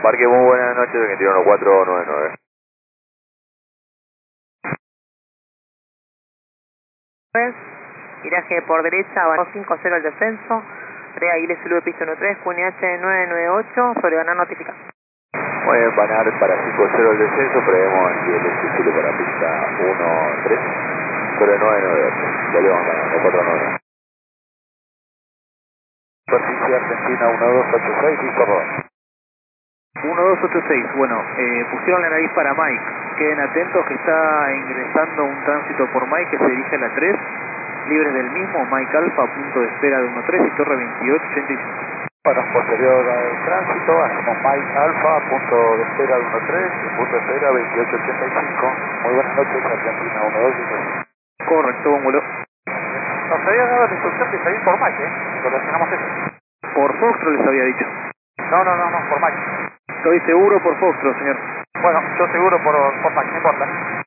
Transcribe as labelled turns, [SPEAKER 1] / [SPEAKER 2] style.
[SPEAKER 1] Parque, muy buenas noches, 21499.
[SPEAKER 2] Viraje por derecha, avanzó 5-0 el descenso. Rea Aguirre Zulu de piso 13, QNH 998, sobre Banar notifica.
[SPEAKER 1] Muy bien, Banar para 5-0 el descenso, prevemos el Zulu para pista 1-3, sobre 998. Ya le vamos ganando 4-9. Superficie Argentina 1286, listo, Rob.
[SPEAKER 3] 1286, bueno, pusieron la nariz para Mike. Queden atentos que está ingresando un tránsito por Mike que se dirige a la 3, libre del mismo, Mike Alfa, punto de espera de 13 y torre 2885.
[SPEAKER 1] Bueno, posterior al tránsito, hacemos Mike Alfa, punto de espera de 13 y punto de espera 2885. Muy buenas noches, Argentina 1286.
[SPEAKER 3] Correcto, buen vuelo.
[SPEAKER 1] Nos había dado la instrucción de salir por Mike, relacionamos eso.
[SPEAKER 3] Por Foxtrot les había dicho.
[SPEAKER 1] No, por Mike.
[SPEAKER 3] Estoy seguro por Foxtrot, señor.
[SPEAKER 1] Bueno, yo seguro por Mike, no importa.